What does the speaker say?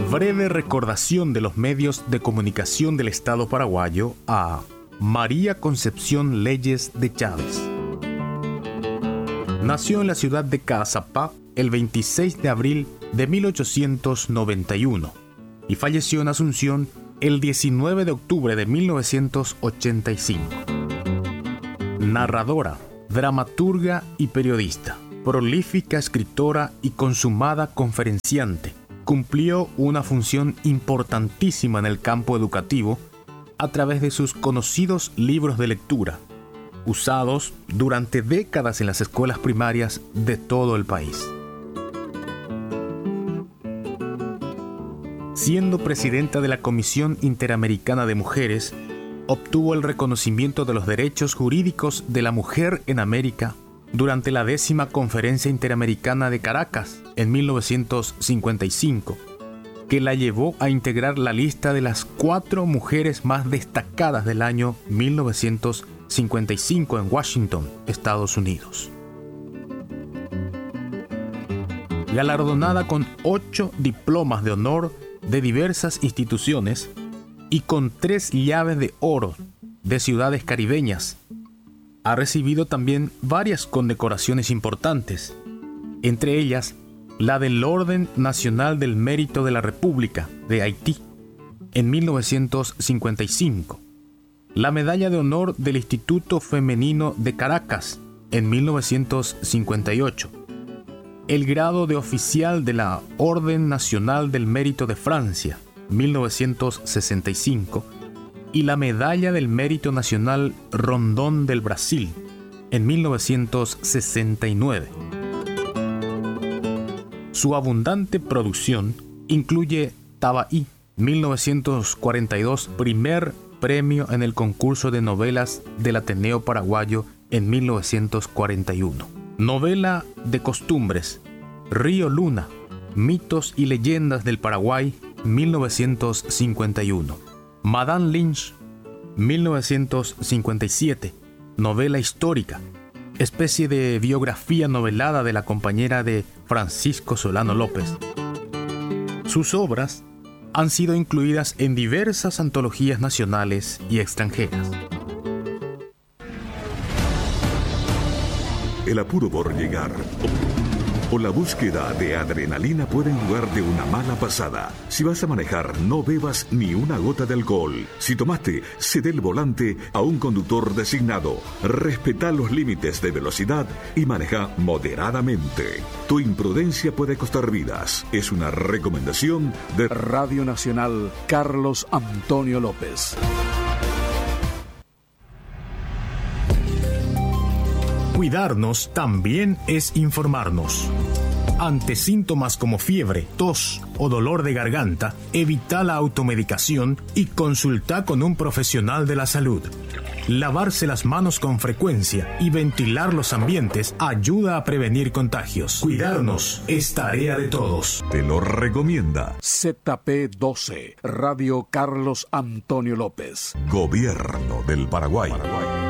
Breve recordación de los medios de comunicación del Estado paraguayo a María Concepción Leyes de Chávez. Nació en la ciudad de Caazapá el 26 de abril de 1891 y falleció en Asunción el 19 de octubre de 1985. Narradora, dramaturga y periodista, prolífica escritora y consumada conferenciante, cumplió una función importantísima en el campo educativo a través de sus conocidos libros de lectura, usados durante décadas en las escuelas primarias de todo el país. Siendo presidenta de la Comisión Interamericana de Mujeres, obtuvo el reconocimiento de los derechos jurídicos de la mujer en América durante la 10ª Conferencia Interamericana de Caracas en 1955, que la llevó a integrar la lista de las 4 mujeres más destacadas del año 1955 en Washington, Estados Unidos. Galardonada con 8 diplomas de honor de diversas instituciones y con 3 llaves de oro de ciudades caribeñas, ha recibido también varias condecoraciones importantes, entre ellas la del Orden Nacional del Mérito de la República de Haití en 1955, la Medalla de Honor del Instituto Femenino de Caracas en 1958, el grado de oficial de la Orden Nacional del Mérito de Francia, 1965, y la Medalla del Mérito Nacional Rondón del Brasil, en 1969. Su abundante producción incluye Tabaí, 1942, primer premio en el concurso de novelas del Ateneo Paraguayo en 1941. Novela de costumbres, Río Luna, mitos y leyendas del Paraguay, 1951. Madame Lynch, 1957, novela histórica, especie de biografía novelada de la compañera de Francisco Solano López. Sus obras han sido incluidas en diversas antologías nacionales y extranjeras. El apuro por llegar o la búsqueda de adrenalina pueden jugarte una mala pasada. Si vas a manejar, no bebas ni una gota de alcohol. Si tomaste, cede el volante a un conductor designado. Respeta los límites de velocidad y maneja moderadamente. Tu imprudencia puede costar vidas. Es una recomendación de Radio Nacional Carlos Antonio López. Cuidarnos también es informarnos. Ante síntomas como fiebre, tos o dolor de garganta, evita la automedicación y consulta con un profesional de la salud. Lavarse las manos con frecuencia y ventilar los ambientes ayuda a prevenir contagios. Cuidarnos es tarea de todos. Te lo recomienda ZP12, Radio Carlos Antonio López. Gobierno del Paraguay.